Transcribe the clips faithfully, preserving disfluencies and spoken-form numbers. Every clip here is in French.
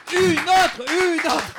Une autre, une autre.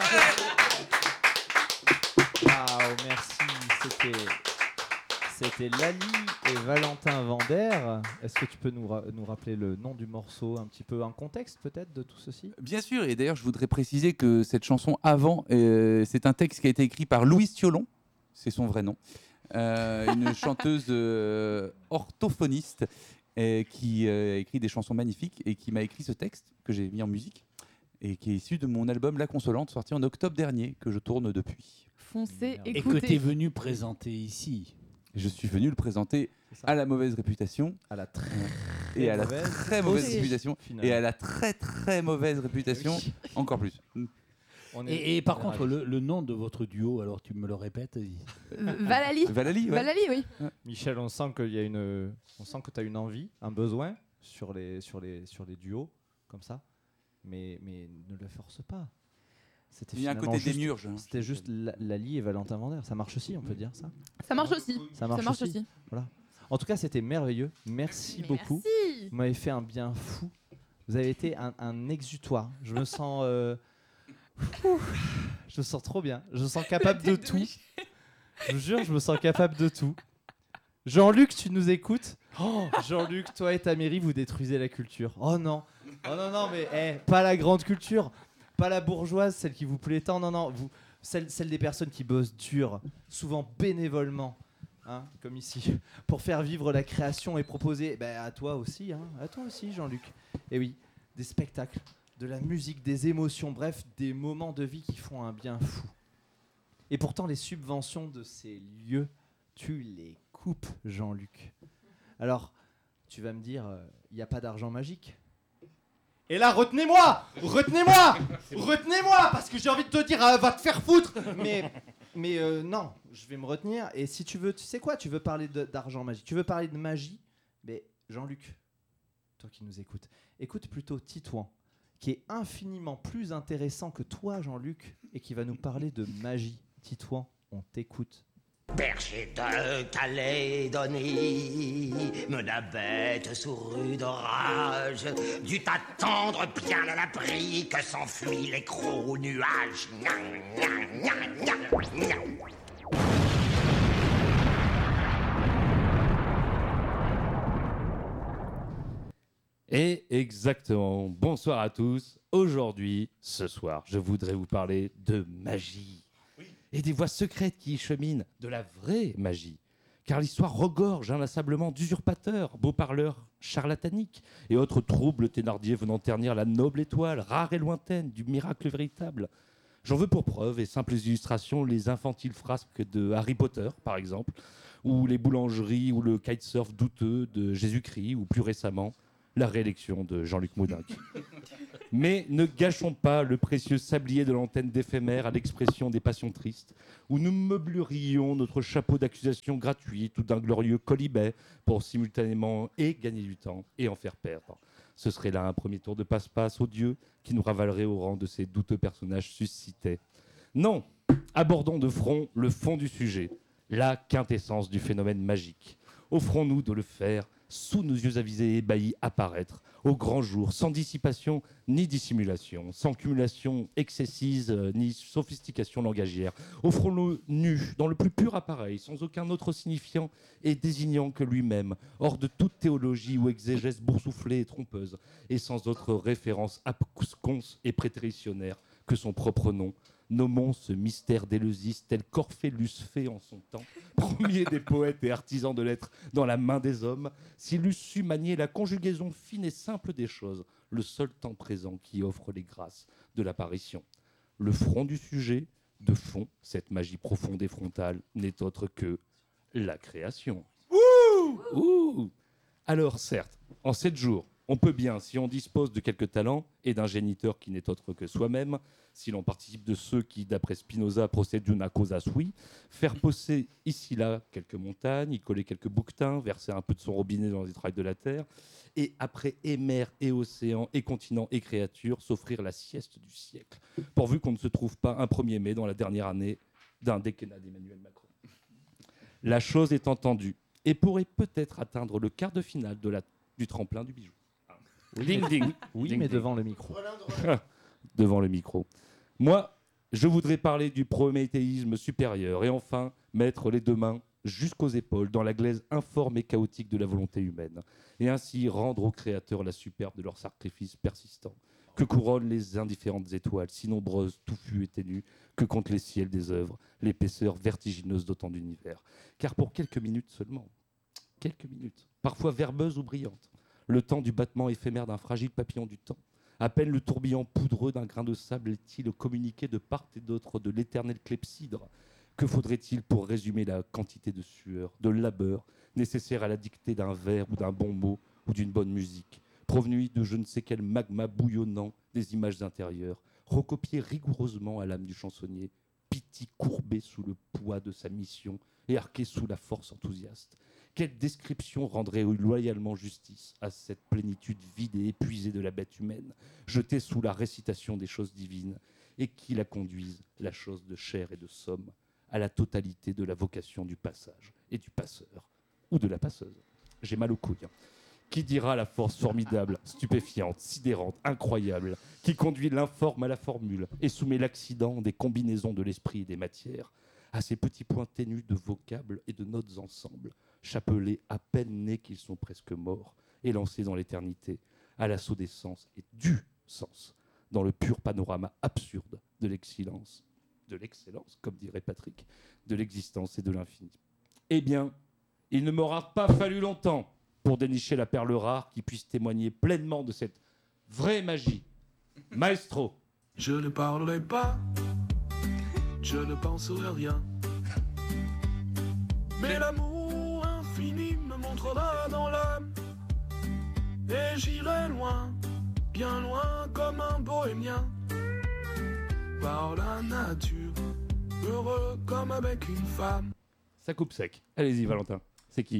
Waouh, merci. C'était, c'était Lali et Valentin Vander. Est-ce que tu peux nous, ra- nous rappeler le nom du morceau, un petit peu un contexte peut-être de tout ceci? Bien sûr, et d'ailleurs je voudrais préciser que cette chanson avant, euh, c'est un texte qui a été écrit par Louise Thiolon, c'est son vrai nom, euh, une chanteuse euh, orthophoniste euh, qui euh, a écrit des chansons magnifiques et qui m'a écrit ce texte que j'ai mis en musique et qui est issu de mon album La Consolante, sorti en octobre dernier, que je tourne depuis. Foncez, Et que écoutez. tu es venu présenter ici. Je suis venu le présenter à la mauvaise réputation, À la très et à la mauvaise très mauvaise aussi. réputation, Finalement. et à la très très mauvaise réputation, encore plus. On est- Et, et par on est contre, ravis. le, le nom de votre duo, alors tu me le répètes il- Valali. Valali, ouais. Valali, oui. Michel, on sent qu'il y a une, on sent que tu as une envie, un besoin sur les, sur les, sur les duos comme ça, mais, mais ne le force pas. C'était Il y a un finalement côté juste- démiurge. hein. C'était juste La- Lali et Valentin Vander. Ça marche aussi, on peut dire ça. Ça marche aussi. Ça marche, Ça marche aussi. aussi. Voilà. En tout cas, c'était merveilleux. Merci beaucoup. Merci. Vous m'avez fait un bien fou. Vous avez été un, un exutoire. Je me sens, euh, ouf, je me sens trop bien. Je me sens capable de tout. Je vous jure, je me sens capable de tout. Jean-Luc, tu nous écoutes? Oh, Jean-Luc, toi et ta mairie, vous détruisez la culture. Oh non. Oh non, non, mais eh, pas la grande culture. Pas la bourgeoise, celle qui vous plaît tant. Non, non, vous, celle, celle des personnes qui bossent dur, souvent bénévolement, hein, comme ici, pour faire vivre la création et proposer ben, à toi aussi, hein, à toi aussi, Jean-Luc. Et oui, des spectacles, de la musique, des émotions, bref, des moments de vie qui font un bien fou. Et pourtant, les subventions de ces lieux, tu les coupes, Jean-Luc. Alors, tu vas me dire, il n'y a pas d'argent magique. Et là, retenez-moi, retenez-moi, retenez-moi, parce que j'ai envie de te dire, euh, va te faire foutre. Mais, mais euh, non, je vais me retenir. Et si tu veux, tu sais quoi, tu veux parler de- d'argent magique, tu veux parler de magie, mais Jean-Luc, toi qui nous écoutes, écoute plutôt Titouan, qui est infiniment plus intéressant que toi, Jean-Luc, et qui va nous parler de magie. Titouan, on t'écoute. Berger de Calédonie, mena bête sous rude orage, dut attendre bien à l'abri que s'enfuient les gros nuages. Gna, gna, gna, gna, gna. Et exactement, bonsoir à tous. Aujourd'hui, ce soir, je voudrais vous parler de magie. Et des voies secrètes qui y cheminent, de la vraie magie. Car l'histoire regorge inlassablement d'usurpateurs, beaux parleurs charlataniques et autres troubles Thénardier venant ternir la noble étoile, rare et lointaine, du miracle véritable. J'en veux pour preuve et simples illustrations les infantiles frasques de Harry Potter, par exemple, ou les boulangeries ou le kitesurf douteux de Jésus-Christ, ou plus récemment, la réélection de Jean-Luc Moudinque. Mais ne gâchons pas le précieux sablier de l'antenne d'éphémère à l'expression des passions tristes, où nous meublerions notre chapeau d'accusation gratuite ou d'un glorieux colibet pour simultanément et gagner du temps et en faire perdre. Ce serait là un premier tour de passe-passe odieux qui nous ravalerait au rang de ces douteux personnages suscités. Non, abordons de front le fond du sujet, la quintessence du phénomène magique. Offrons-nous de le faire sous nos yeux avisés et ébahis apparaître au grand jour, sans dissipation ni dissimulation, sans cumulation excessive euh, ni sophistication langagière. Offrons-le nu, dans le plus pur appareil, sans aucun autre signifiant et désignant que lui-même, hors de toute théologie ou exégèse boursouflée et trompeuse, et sans autre référence absconce et prétéritionnaire que son propre nom. Nommons ce mystère d'Éleusis tel qu'Orphée-l'eût fait en son temps, premier des poètes et artisans de l'être dans la main des hommes, s'il eût su manier la conjugaison fine et simple des choses, le seul temps présent qui offre les grâces de l'apparition. Le front du sujet, de fond, cette magie profonde et frontale n'est autre que la création. Ouh Ouh Alors certes, en sept jours, on peut bien, si on dispose de quelques talents et d'un géniteur qui n'est autre que soi-même, si l'on participe de ceux qui, d'après Spinoza, procèdent d'une causa sui, faire pousser ici-là quelques montagnes, y coller quelques bouquetins, verser un peu de son robinet dans les entrailles de la terre, et après et mer et océan et continent et créatures, s'offrir la sieste du siècle, pourvu qu'on ne se trouve pas un premier mai dans la dernière année d'un déquennat d'Emmanuel Macron. La chose est entendue et pourrait peut-être atteindre le quart de finale de la, du tremplin du bijou. Oui, Ding mais, ding. oui, Ding, mais ding. devant le micro. devant le micro. Moi, je voudrais parler du prométhéisme supérieur et enfin mettre les deux mains jusqu'aux épaules dans la glaise informe et chaotique de la volonté humaine et ainsi rendre aux créateurs la superbe de leur sacrifice persistant que couronnent les indifférentes étoiles, si nombreuses, touffues et ténues, que comptent les ciels des œuvres, l'épaisseur vertigineuse d'autant d'univers. Car pour quelques minutes seulement, quelques minutes, parfois verbeuses ou brillantes, le temps du battement éphémère d'un fragile papillon du temps, à peine le tourbillon poudreux d'un grain de sable est-il communiqué de part et d'autre de l'éternel clepsydre. Que faudrait-il pour résumer la quantité de sueur, de labeur nécessaire à la dictée d'un vers ou d'un bon mot ou d'une bonne musique, provenue de je ne sais quel magma bouillonnant des images intérieures, recopié rigoureusement à l'âme du chansonnier, piti courbé sous le poids de sa mission et arqué sous la force enthousiaste. Quelle description rendrait loyalement justice à cette plénitude vide et épuisée de la bête humaine, jetée sous la récitation des choses divines, et qui la conduise, la chose de chair et de somme, à la totalité de la vocation du passage et du passeur, ou de la passeuse. J'ai mal aux couilles. Qui dira la force formidable, stupéfiante, sidérante, incroyable, qui conduit l'informe à la formule et soumet l'accident des combinaisons de l'esprit et des matières, à ces petits points ténus de vocables et de notes ensemble, chapelés à peine nés qu'ils sont presque morts, et lancés dans l'éternité, à l'assaut des sens et du sens, dans le pur panorama absurde de l'excellence, de l'excellence, comme dirait Patrick, de l'existence et de l'infini. Eh bien, il ne m'aura pas fallu longtemps pour dénicher la perle rare qui puisse témoigner pleinement de cette vraie magie. Maestro. Je ne parlerai pas, je ne penserai rien. Mais l'amour infini me montrera dans l'âme. Et j'irai loin, bien loin comme un bohémien. Par la nature, heureux comme avec une femme. Ça coupe sec. Allez-y, Valentin. C'est qui ?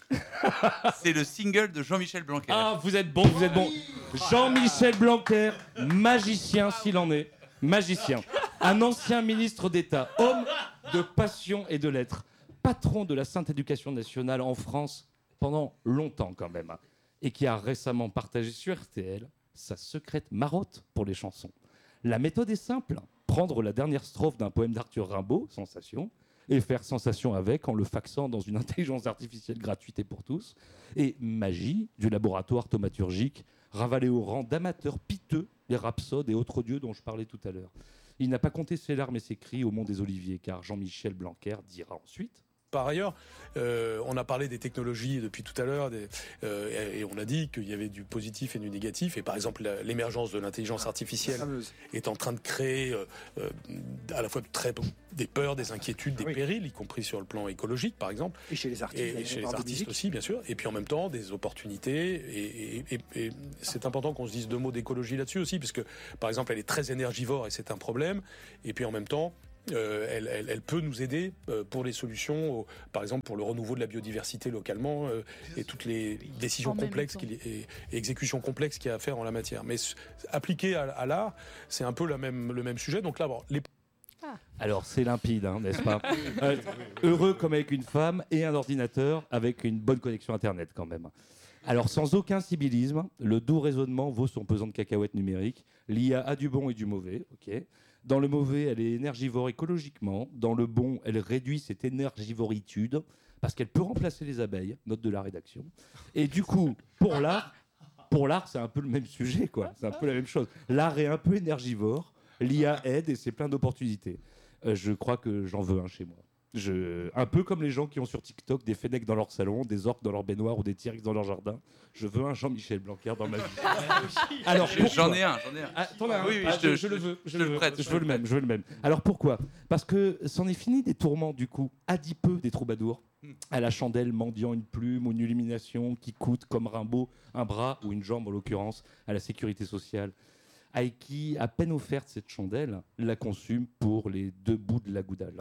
C'est le single de Jean-Michel Blanquer. Ah, vous êtes bon, vous êtes bon. Jean-Michel Blanquer, magicien s'il en est. Magicien. Un ancien ministre d'État, homme de passion et de lettres. Patron de la Sainte Éducation nationale en France pendant longtemps quand même. Et qui a récemment partagé sur R T L sa secrète marotte pour les chansons. La méthode est simple. Prendre la dernière strophe d'un poème d'Arthur Rimbaud, Sensation, et faire sensation avec en le faxant dans une intelligence artificielle gratuite et pour tous. Et magie du laboratoire thaumaturgique, ravalé au rang d'amateurs piteux les rhapsodes et autres dieux dont je parlais tout à l'heure. Il n'a pas compté ses larmes et ses cris au mont des Oliviers, car Jean-Michel Blanquer dira ensuite... Par ailleurs, euh, on a parlé des technologies depuis tout à l'heure des, euh, et on a dit qu'il y avait du positif et du négatif. Et par exemple, la, l'émergence de l'intelligence artificielle est en train de créer euh, euh, à la fois très, des peurs, des inquiétudes, des oui. périls, y compris sur le plan écologique, par exemple. Et chez les artistes. Et, et chez les artistes aussi, bien sûr. Et puis en même temps, des opportunités. Et, et, et, et c'est important qu'on se dise deux mots d'écologie là-dessus aussi, parce que, par exemple, elle est très énergivore et c'est un problème. Et puis en même temps, Euh, elle, elle, elle peut nous aider euh, pour les solutions, au, par exemple pour le renouveau de la biodiversité localement euh, et toutes les décisions complexes qu'il, et, et exécutions complexes qu'il y a à faire en la matière. Mais appliqué à, à l'art, c'est un peu la même, le même sujet. Donc là, bon, les... Alors c'est limpide, hein, n'est-ce pas ? euh, Heureux comme avec une femme et un ordinateur avec une bonne connexion Internet quand même. Alors sans aucun sibyllisme, le doux raisonnement vaut son pesant de cacahuètes numériques. L'I A a du bon et du mauvais, ok. Dans le mauvais, elle est énergivore écologiquement. Dans le bon, elle réduit cette énergivoritude parce qu'elle peut remplacer les abeilles, note de la rédaction. Et du coup, pour l'art, pour l'art, c'est un peu le même sujet, quoi. C'est un peu la même chose. L'art est un peu énergivore, l'I A aide et c'est plein d'opportunités. Euh, je crois que j'en veux un chez moi. Je... Un peu comme les gens qui ont sur TikTok des fennecs dans leur salon, des orques dans leur baignoire ou des T-Rex dans leur jardin. Je veux un Jean-Michel Blanquer dans ma vie. Alors, j'en ai un, j'en ai un. Ah, t'en as un. Oui, oui, ah, je, te, je, je le veux. Je, je le le veux. prête. Je veux le même. Je veux le même. Alors pourquoi ? Parce que c'en est fini des tourments du coup adipeux des troubadours. À la chandelle mendiant une plume ou une illumination qui coûte comme Rimbaud un bras ou une jambe en l'occurrence à la sécurité sociale. À qui, à peine offerte cette chandelle, la consume pour les deux bouts de la goudale.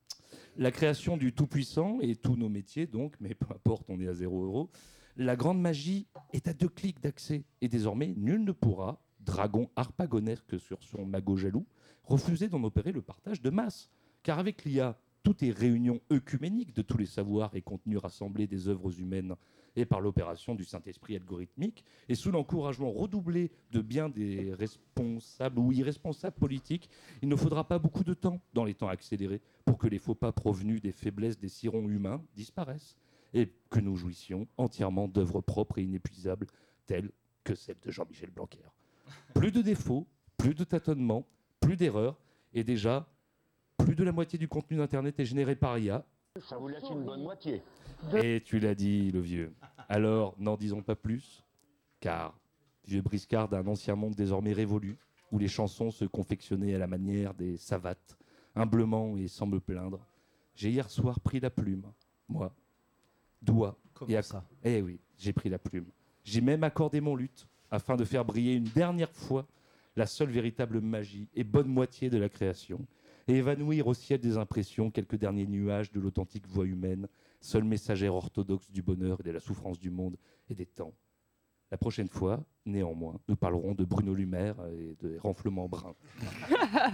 La création du tout-puissant et tous nos métiers, donc, mais peu importe, on est à zéro euro. La grande magie est à deux clics d'accès. Et désormais, nul ne pourra, dragon harpagonesque sur son magot jaloux, refuser d'en opérer le partage de masse. Car avec l'I A, Tout est réunion œcuménique de tous les savoirs et contenus rassemblés des œuvres humaines et par l'opération du Saint-Esprit algorithmique, et sous l'encouragement redoublé de bien des responsables ou irresponsables politiques, il ne faudra pas beaucoup de temps, dans les temps accélérés, pour que les faux pas provenus des faiblesses des sirons humains disparaissent, et que nous jouissions entièrement d'œuvres propres et inépuisables, telles que celles de Jean-Michel Blanquer. Plus de défauts, plus de tâtonnements, plus d'erreurs, et déjà, plus de la moitié du contenu d'Internet est généré par I A. Ça vous laisse une bonne moitié. Et tu l'as dit, le vieux. Alors, n'en disons pas plus, car vieux briscard d'un ancien monde désormais révolu, où les chansons se confectionnaient à la manière des savates, humblement et sans me plaindre, j'ai hier soir pris la plume, moi, doigt. Comment et à... ça? Eh oui, j'ai pris la plume. J'ai même accordé mon luth, afin de faire briller une dernière fois la seule véritable magie et bonne moitié de la création, et évanouir au ciel des impressions quelques derniers nuages de l'authentique voix humaine, seule messagère orthodoxe du bonheur et de la souffrance du monde et des temps. La prochaine fois, néanmoins, nous parlerons de Bruno Le Maire et de renflements bruns.